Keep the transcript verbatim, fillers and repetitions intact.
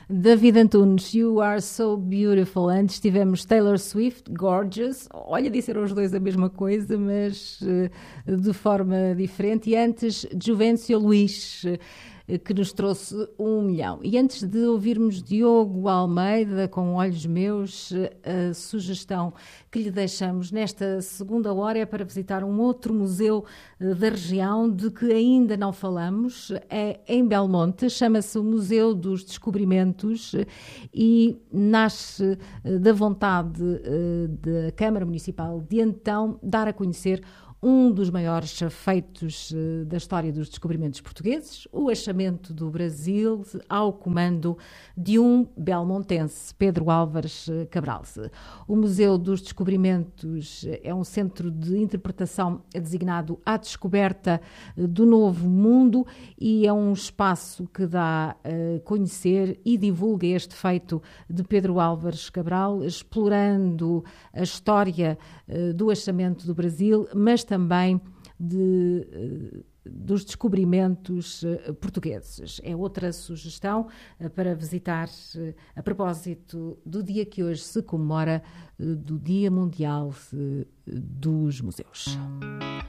David Antunes, You Are So Beautiful. Antes tivemos Taylor Swift, Gorgeous. Olha, disseram os dois a mesma coisa, mas uh, de forma diferente. E antes, Juvencio Luís, uh, que nos trouxe um milhão. E antes de ouvirmos Diogo Almeida, com Olhos Meus, a sugestão que lhe deixamos nesta segunda hora é para visitar um outro museu da região de que ainda não falamos, é em Belmonte, chama-se o Museu dos Descobrimentos e nasce da vontade da Câmara Municipal de então dar a conhecer um dos maiores feitos uh, da história dos descobrimentos portugueses, o achamento do Brasil ao comando de um belmontense, Pedro Álvares Cabral. O Museu dos Descobrimentos é um centro de interpretação designado à descoberta uh, do novo mundo e é um espaço que dá a conhecer e divulga este feito de Pedro Álvares Cabral, explorando a história uh, do achamento do Brasil, mas também de, dos descobrimentos portugueses. É outra sugestão para visitar a propósito do dia que hoje se comemora, do Dia Mundial dos Museus.